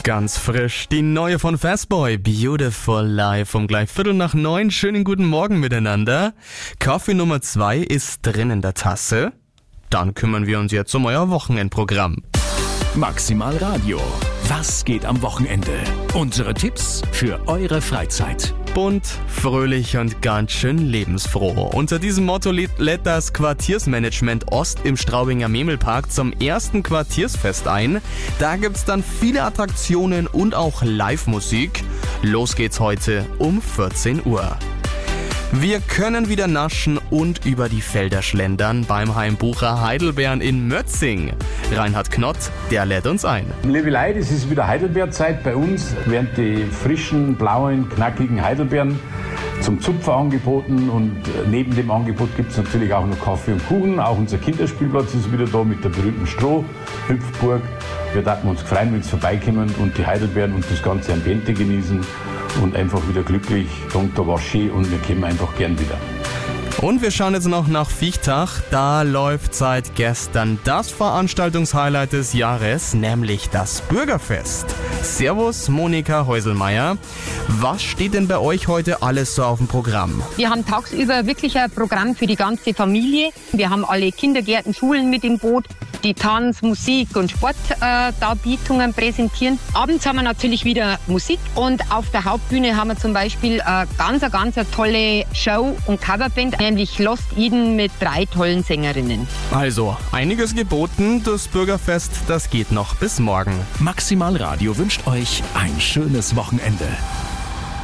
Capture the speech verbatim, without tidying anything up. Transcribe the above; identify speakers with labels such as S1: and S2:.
S1: Ganz frisch, die neue von Fastboy, Beautiful Life, um gleich Viertel nach neun. Schönen guten Morgen miteinander. Kaffee Nummer zwei ist drin in der Tasse. Dann kümmern wir uns jetzt um euer Wochenendprogramm.
S2: Maximal Radio. Was geht am Wochenende? Unsere Tipps für eure Freizeit.
S1: Bunt, fröhlich und ganz schön lebensfroh. Unter diesem Motto lädt das Quartiersmanagement Ost im Straubinger Memel-Park zum ersten Quartiersfest ein. Da gibt's dann viele Attraktionen und auch Live-Musik. Los geht's heute um vierzehn Uhr. Wir können wieder naschen und über die Felder schlendern beim Heimbucher Heidelbeeren in Mötzing. Reinhard Knott, der lädt uns ein.
S3: Liebe Leute, es ist wieder Heidelbeerzeit bei uns. Werden die frischen, blauen, knackigen Heidelbeeren zum Zupfer angeboten und neben dem Angebot gibt es natürlich auch noch Kaffee und Kuchen. Auch unser Kinderspielplatz ist wieder da mit der berühmten Strohhüpfburg. Wir würden uns freuen, wenn Sie vorbeikommen und die Heidelbeeren und das ganze Ambiente genießen und einfach wieder glücklich, donc da war schön und wir kommen einfach gern wieder.
S1: Und wir schauen jetzt noch nach Viechtach. Da läuft seit gestern das Veranstaltungshighlight des Jahres, nämlich das Bürgerfest. Servus, Monika Häuselmeier. Was steht denn bei euch heute alles so auf dem Programm?
S4: Wir haben tagsüber wirklich ein Programm für die ganze Familie. Wir haben alle Kindergärten, Schulen mit im Boot, die Tanz-, Musik- und Sportdarbietungen präsentieren. Abends haben wir natürlich wieder Musik und auf der Hauptbühne haben wir zum Beispiel eine ganz, ganz eine tolle Show- und Coverband, nämlich Lost Eden mit drei tollen Sängerinnen.
S1: Also, einiges geboten. Das Bürgerfest, das geht noch bis morgen.
S2: Maximal Radio wünscht euch ein schönes Wochenende.